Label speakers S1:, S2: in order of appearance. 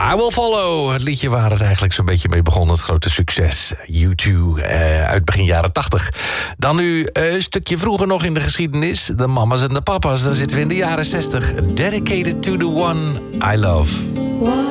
S1: I Will Follow, het liedje waar het eigenlijk zo'n beetje mee begon. Het grote succes, U2, uit begin jaren 80. Dan nu een stukje vroeger nog in de geschiedenis. De mama's en de papa's, dan zitten we in de jaren 60. Dedicated to the one I love.